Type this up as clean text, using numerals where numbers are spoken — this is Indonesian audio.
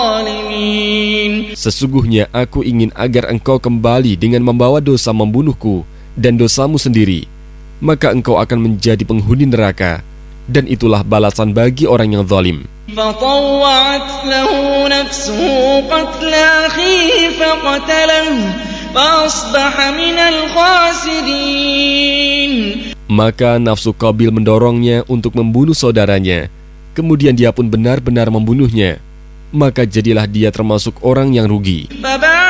Sesungguhnya aku ingin agar engkau kembali dengan membawa dosa membunuhku dan dosamu sendiri, maka engkau akan menjadi penghuni neraka, dan itulah balasan bagi orang yang zalim. Maka nafsu Qabil mendorongnya untuk membunuh saudaranya, kemudian dia pun benar-benar membunuhnya, maka jadilah dia termasuk orang yang rugi.